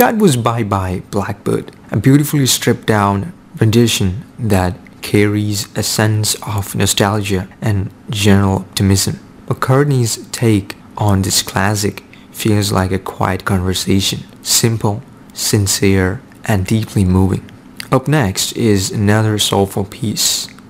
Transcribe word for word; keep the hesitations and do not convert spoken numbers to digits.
That was Bye Bye Blackbird, a beautifully stripped down rendition that carries a sense of nostalgia and general optimism. McCartney's take on this classic feels like a quiet conversation, simple, sincere, and deeply moving. Up next is another soulful piece,